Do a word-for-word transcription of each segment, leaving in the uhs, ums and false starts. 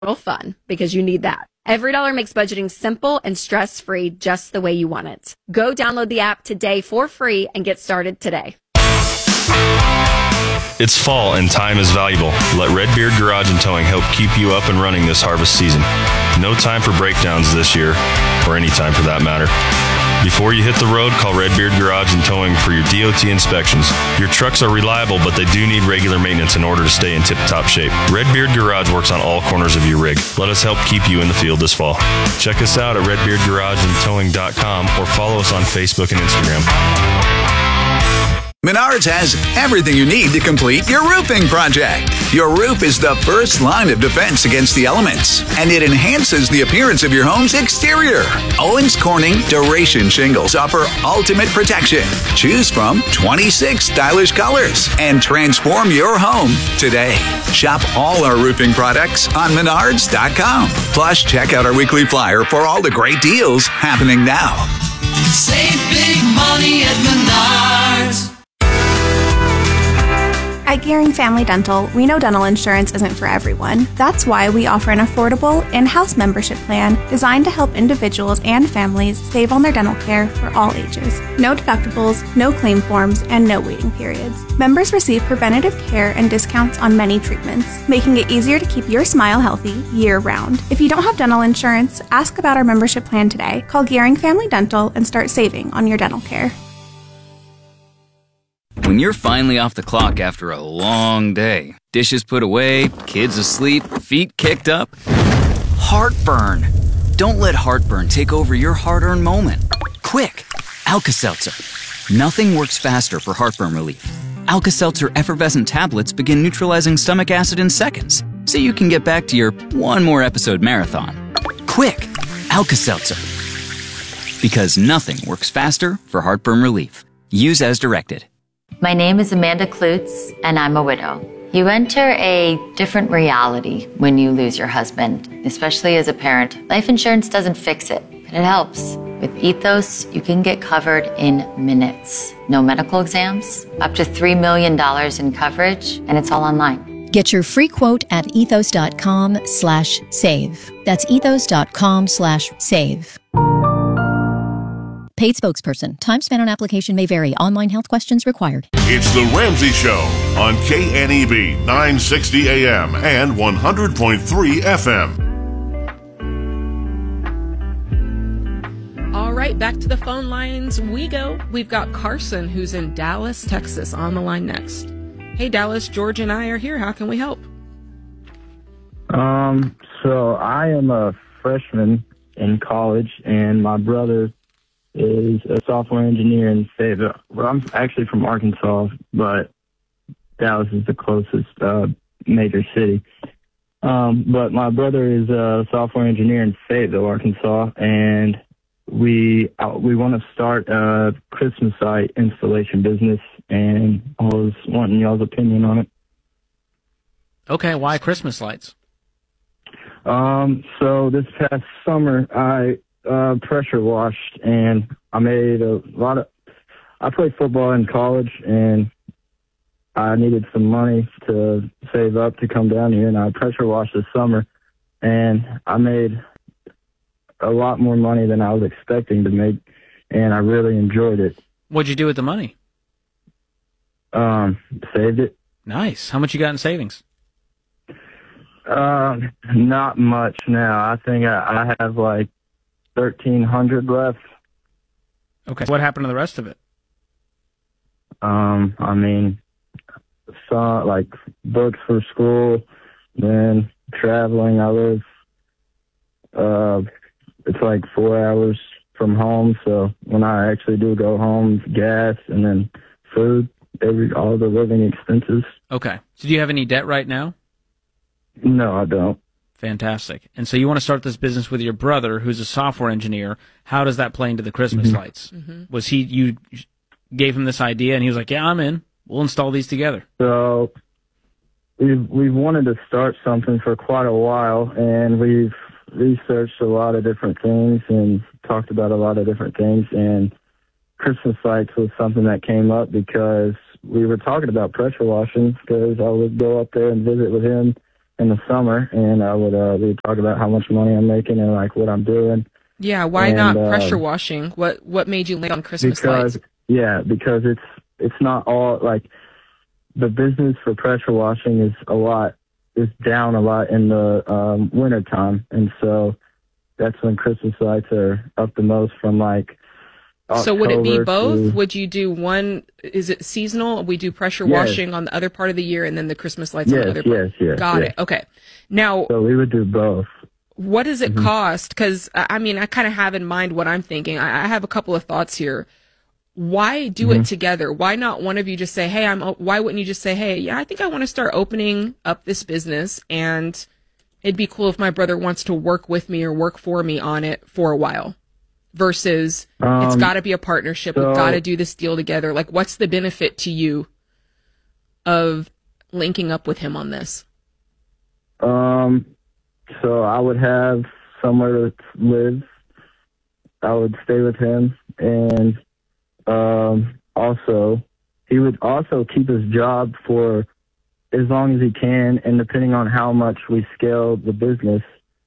little fun because you need that. EveryDollar makes budgeting simple and stress-free just the way you want it. Go download the app today for free and get started today. It's fall and time is valuable. Let Redbeard Garage and Towing help keep you up and running this harvest season. No time for breakdowns this year, or any time for that matter. Before you hit the road, call Redbeard Garage and Towing for your D O T inspections. Your trucks are reliable, but they do need regular maintenance in order to stay in tip-top shape. Redbeard Garage works on all corners of your rig. Let us help keep you in the field this fall. Check us out at redbeard garage and towing dot com or follow us on Facebook and Instagram. Menards has everything you need to complete your roofing project. Your roof is the first line of defense against the elements, and it enhances the appearance of your home's exterior. Owens Corning Duration Shingles offer ultimate protection. Choose from twenty-six stylish colors and transform your home today. Shop all our roofing products on menards dot com. Plus, check out our weekly flyer for all the great deals happening now. Save big money at Menards. At Gearing Family Dental, we know dental insurance isn't for everyone. That's why we offer an affordable in-house membership plan designed to help individuals and families save on their dental care for all ages. No deductibles, no claim forms, and no waiting periods. Members receive preventative care and discounts on many treatments, making it easier to keep your smile healthy year-round. If you don't have dental insurance, ask about our membership plan today. Call Gearing Family Dental and start saving on your dental care. When you're finally off the clock after a long day, dishes put away, kids asleep, feet kicked up, heartburn. Don't let heartburn take over your hard-earned moment. Quick, Alka-Seltzer. Nothing works faster for heartburn relief. Alka-Seltzer effervescent tablets begin neutralizing stomach acid in seconds, so you can get back to your one more episode marathon. Quick, Alka-Seltzer. Because nothing works faster for heartburn relief. Use as directed. My name is Amanda Klutz, and I'm a widow. You enter a different reality when you lose your husband, especially as a parent. Life insurance doesn't fix it, but it helps. With Ethos, you can get covered in minutes. No medical exams, up to three million dollars in coverage, and it's all online. Get your free quote at ethos.com slash save. That's ethos.com slash save. Paid spokesperson. Time spent on application may vary. Online health questions required. It's The Ramsey Show on K N E B nine sixty A M and one hundred point three F M. All right, back to the phone lines we go. We've got Carson, who's in Dallas, Texas, on the line next. Hey, Dallas, George and I are here. How can we help? Um, so I am a freshman in college, and my brother is a software engineer in Fayetteville. Well, I'm actually from Arkansas, but Dallas is the closest uh, major city. Um, but my brother is a software engineer in Fayetteville, Arkansas, and we uh, we want to start a Christmas site installation business, and I was wanting y'all's opinion on it. Okay, why Christmas lights? Um, so this past summer, I Uh, pressure washed, and I made a lot of, I played football in college, and I needed some money to save up to come down here, and I pressure washed this summer, and I made a lot more money than I was expecting to make, and I really enjoyed it. What'd you do with the money? Um, saved it. Nice. How much you got in savings? Um, not much now. I think I, I have like thirteen hundred left. Okay. What happened to the rest of it? Um, I mean, saw like books for school, then traveling. I live, uh, it's like four hours from home. So when I actually do go home, gas and then food, every, all the living expenses. Okay. So do you have any debt right now? No, I don't. Fantastic. And so you want to start this business with your brother, who's a software engineer. How does that play into the Christmas Mm-hmm. lights? Mm-hmm. Was he, you gave him this idea and he was like, yeah, I'm in. We'll install these together. So we've, we've wanted to start something for quite a while, and we've researched a lot of different things and talked about a lot of different things, and Christmas lights was something that came up because we were talking about pressure washing, because I would go up there and visit with him in the summer, and I would uh, we would talk about how much money I'm making and like what I'm doing. Yeah, why and, not uh, pressure washing? What what made you land on Christmas because, lights? Yeah, because it's it's not all like the business for pressure washing is a lot is down a lot in the um, winter time, and so that's when Christmas lights are up the most from like. So would it be October both? to- Would you do one? Is it seasonal? We do pressure Yes. washing on the other part of the year, and then the Christmas lights on Yes, the other part. yes, yes, Got yes. it. Okay. Now, So we would do both. what does it Mhm. cost? Because I mean, I kind of have in mind what I'm thinking. I, I have a couple of thoughts here. Why do Mhm. it together? Why not one of you just say, "Hey, I'm." o- Why wouldn't you just say, "Hey, yeah, I think I want to start opening up this business, and it'd be cool if my brother wants to work with me or work for me on it for a while." Versus, it's Um, got to be a partnership. We've so- got to do this deal together. Like, what's the benefit to you of linking up with him on this? Um, so I would have somewhere to live. I would stay with him, and um, also he would also keep his job for as long as he can, and depending on how much we scale the business,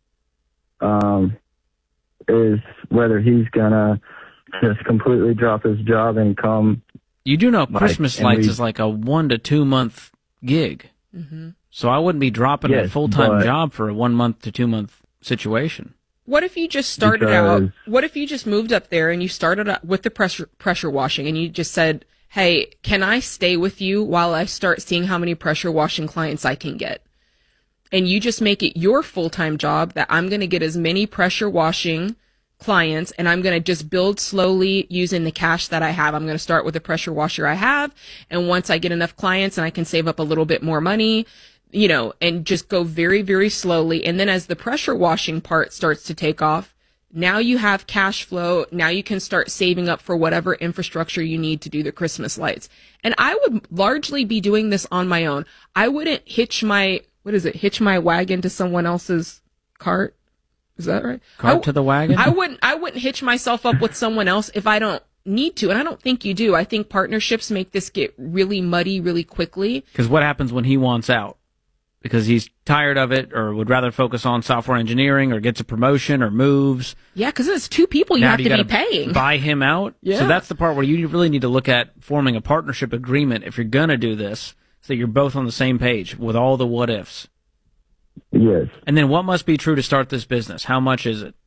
um, is whether he's gonna just completely drop his job and come. You do know like, Christmas and lights we- is like a one to two month gig. Mm-hmm. So I wouldn't be dropping a Yes, full time but- job for a one month to two month situation. What if you just started out? Because- What if you just moved up there and you started out with the pressure pressure washing, and you just said, "Hey, can I stay with you while I start seeing how many pressure washing clients I can get?" And you just make it your full time job that I'm going to get as many pressure washing clients, and I'm going to just build slowly using the cash that I have. I'm going to start with the pressure washer I have, and once I get enough clients and I can save up a little bit more money, you know, and just go very, very slowly. And then as the pressure washing part starts to take off, now you have cash flow. Now you can start saving up for whatever infrastructure you need to do the Christmas lights. And I would largely be doing this on my own. I wouldn't hitch my, what is it, hitch my wagon to someone else's cart. Is that right? Cart I- to the wagon? I wouldn't, I wouldn't hitch myself up with someone else if I don't need to. And I don't think you do. I think partnerships make this get really muddy really quickly. Because what happens when he wants out? Because he's tired of it or would rather focus on software engineering or gets a promotion or moves. Yeah, because it's two people you Now have do to you be gotta paying. Buy him out. Yeah. So that's the part where you really need to look at forming a partnership agreement if you're going to do this so that you're both on the same page with all the what ifs. Yes. And then what must be true to start this business? How much is it?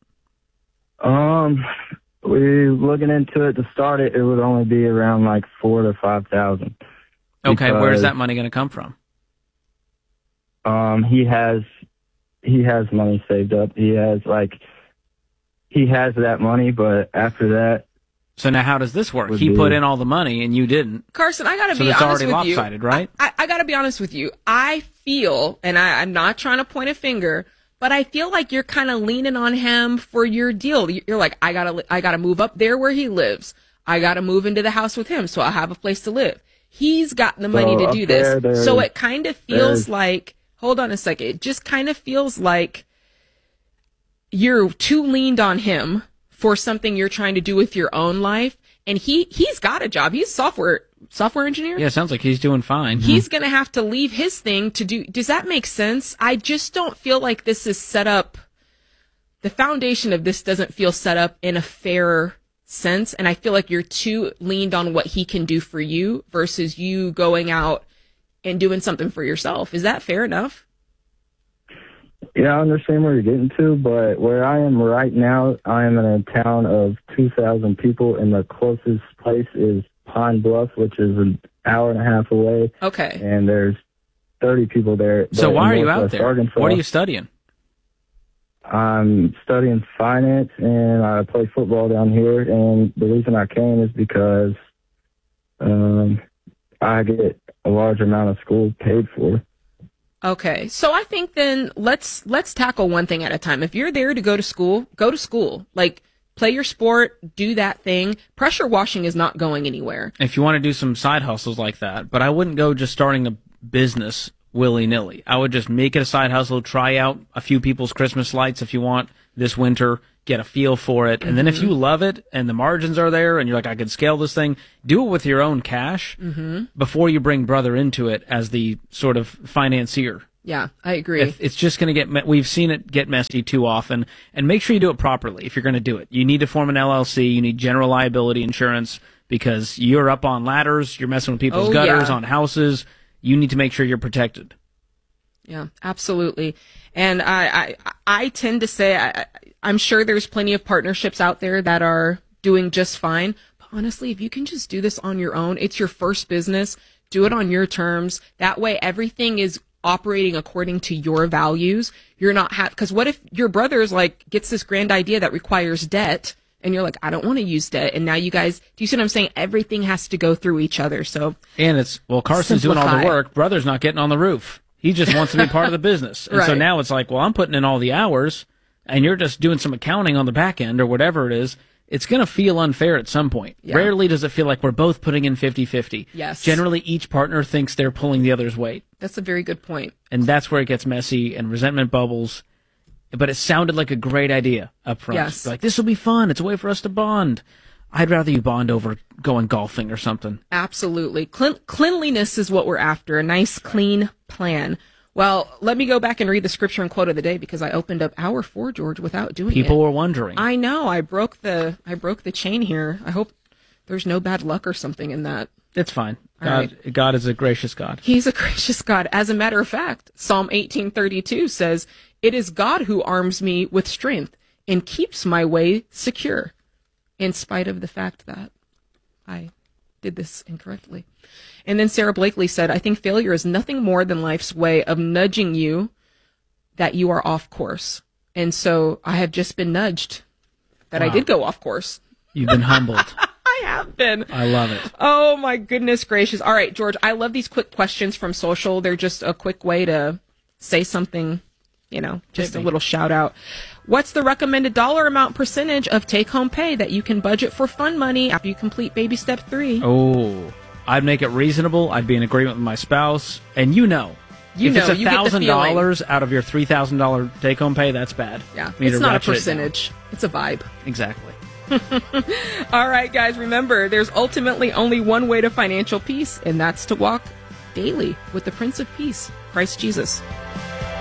Um, we looking into it to start it. It would only be around like four to five thousand. Okay, where is Because- that money going to come from? Um, he has he has money saved up. He has like he has that money, but after that, So now how does this work? Would He be- put in all the money and you didn't. Carson, I gotta So be it's honest already with you. lopsided, right? I, I gotta be honest with you. I feel, and I, I'm not trying to point a finger, but I feel like you're kind of leaning on him for your deal. You're like, I gotta, I gotta move up there where he lives. I gotta move into the house with him so I have a place to live. He's got the money So to up do there, this. So there's- it kind of there's- feels like, hold on a second. It just kind of feels like you're too leaned on him for something you're trying to do with your own life. And he, he's got a job. He's a software, software engineer. Yeah, it sounds like he's doing fine. He's going to have to leave his thing to do. Does that make sense? I just don't feel like this is set up. The foundation of this doesn't feel set up in a fair sense. And I feel like you're too leaned on what he can do for you versus you going out and doing something for yourself. Is that fair enough? yeah, I understand where you're getting to, but where I am right now, I am in a town of two thousand people, and the closest place is Pine Bluff, which is an hour and a half away. Okay. And there's thirty people there. So But why are in you out Northwest there? Arkansas, What are you studying? I'm studying finance, and I play football down here. And the reason I came is because um, I get a large amount of school paid for. Okay. So I think then let's let's tackle one thing at a time. If you're there to go to school, go to school. Like play your sport, do that thing. Pressure washing is not going anywhere. If you want to do some side hustles like that, but I wouldn't go just starting a business willy-nilly. I would just make it a side hustle, try out a few people's Christmas lights if you want this winter, get a feel for it. And then if you love it and the margins are there and you're like, I could scale this thing, do it with your own cash Mm-hmm. before you bring brother into it as the sort of financier. Yeah, I agree. If it's just going to get, me- we've seen it get messy too often, and make sure you do it properly if you're going to do it. You need to form an L L C, you need general liability insurance, because you're up on ladders, you're messing with people's Oh, gutters, yeah. on houses, you need to make sure you're protected. Yeah, absolutely. And I, I, I tend to say, I, I'm sure there's plenty of partnerships out there that are doing just fine. But honestly, if you can just do this on your own, it's your first business, do it on your terms. That way everything is operating according to your values. You're not ha- cause what if your brother's like gets this grand idea that requires debt and you're like, I don't want to use debt. And now you guys, do you see what I'm saying? Everything has to go through each other. So, and it's, well, Carson's doing all simplify. the work. Brother's not getting on the roof. He just wants to be part of the business. And so Right. now it's like, well, I'm putting in all the hours and you're just doing some accounting on the back end or whatever it is. It's going to feel unfair at some point. Yeah. Rarely does it feel like we're both putting in fifty-fifty. Yes. Generally, each partner thinks they're pulling the other's weight. that's a very good point. And that's where it gets messy and resentment bubbles. But it sounded like a great idea up front. Yes. Like, this will be fun. It's a way for us to bond. I'd rather you bond over going golfing or something. Absolutely. Clean- cleanliness is what we're after. A nice, clean plan. Well, let me go back and read the scripture and quote of the day because I opened up hour four, George, without doing People it. were wondering. I know. I broke the I broke the chain here. I hope there's no bad luck or something in that. It's fine. All God, God is a gracious God. He's a gracious God. As a matter of fact, Psalm eighteen thirty-two says, "It is God who arms me with strength and keeps my way secure, in spite of the fact that I did this incorrectly." And then Sarah Blakely said, "I think failure is nothing more than life's way of nudging you that you are off course." And so I have just been nudged that I Wow. did go off course. You've been humbled. I have been. I love it. Oh my goodness gracious. All right, George, I love these quick questions from social. They're just a quick way to say something, you know, just a Maybe. little shout out. What's the recommended dollar amount percentage of take home pay that you can budget for fun money after you complete baby step three? Oh, I'd make it reasonable. I'd be in agreement with my spouse. And you know, You if know, it's a you get the thousand feeling. dollars out of your three thousand dollar take home pay, that's bad. Yeah, We need it's to not a ratchet it down. percentage. It's a vibe. Exactly. All right, guys, remember, there's ultimately only one way to financial peace, and that's to walk daily with the Prince of Peace, Christ Jesus.